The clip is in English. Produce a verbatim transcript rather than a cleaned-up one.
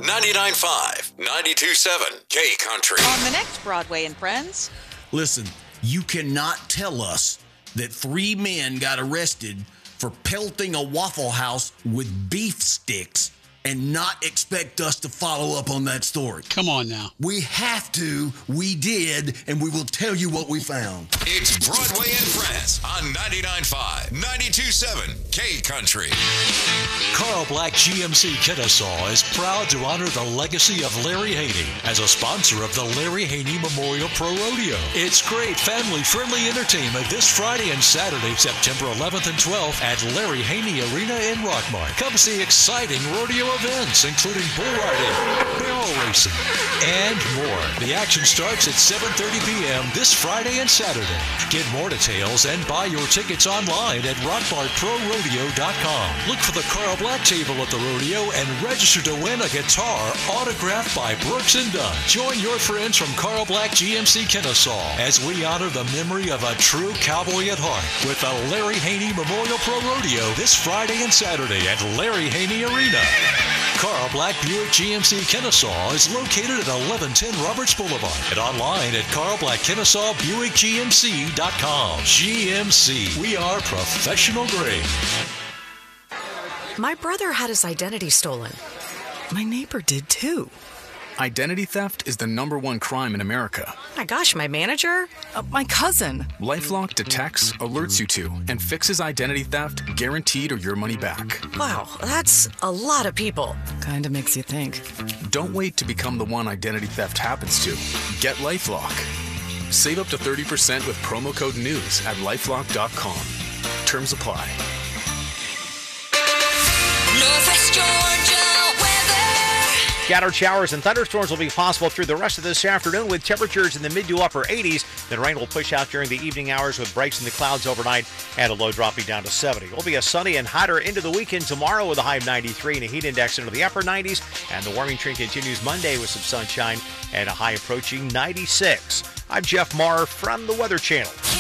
ninety-nine point five, ninety-two point seven K Country. On the next Broadway and Friends. Listen, you cannot tell us that three men got arrested for pelting a Waffle House with beef sticks and not expect us to follow up on that story. Come on now. We have to, we did, and we will tell you what we found. It's Broadway and Friends on ninety-nine point five, ninety-two point seven K Country. Carl Black G M C Kennesaw is proud to honor the legacy of Larry Haney as a sponsor of the Larry Haney Memorial Pro Rodeo. It's great family-friendly entertainment this Friday and Saturday, September eleventh and twelfth at Larry Haney Arena in Rockmart. Come see exciting rodeo events, including bull riding, barrel racing, and more. The action starts at seven thirty p.m. this Friday and Saturday. Get more details and buy your tickets online at rock mart pro rodeo dot com. Look for the Carl Black table at the rodeo and register to win a guitar autographed by Brooks and Dunn. Join your friends from Carl Black G M C Kennesaw as we honor the memory of a true cowboy at heart with the Larry Haney Memorial Pro Rodeo this Friday and Saturday at Larry Haney Arena. Carl Black Buick G M C Kennesaw is located at eleven ten Roberts Boulevard and online at carl black kennesaw buick g m c dot com. G M C, we are professional grade. My brother had his identity stolen. My neighbor did too. Identity theft is the number one crime in America. My gosh, my manager? Uh, my cousin. LifeLock detects, alerts you to, and fixes identity theft guaranteed or your money back. Wow, that's a lot of people. Kinda makes you think. Don't wait to become the one identity theft happens to. Get LifeLock. Save up to thirty percent with promo code NEWS at lifelock dot com. Terms apply. Northwest Georgia weather. Scattered showers and thunderstorms will be possible through the rest of this afternoon with temperatures in the mid to upper eighties. Then rain will push out during the evening hours with breaks in the clouds overnight and a low dropping down to seventy. It will be a sunny and hotter into the weekend tomorrow with a high of ninety-three and a heat index into the upper nineties. And the warming trend continues Monday with some sunshine and a high approaching ninety-six. I'm Jeff Marr from the Weather Channel.